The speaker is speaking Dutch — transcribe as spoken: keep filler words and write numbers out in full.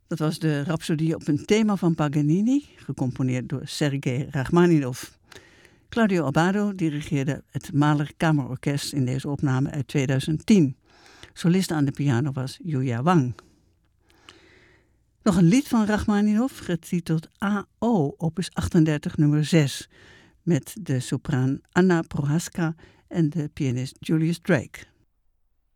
Dat was de Rhapsodie op een thema van Paganini, gecomponeerd door Sergei Rachmaninov. Claudio Abbado dirigeerde het Mahler Kamerorkest in deze opname uit tweeduizend tien. Soliste aan de piano was Yuya Wang. Nog een lied van Rachmaninov, getiteld A O, opus achtendertig, nummer zes, met de sopraan Anna Prohaska en de pianist Julius Drake.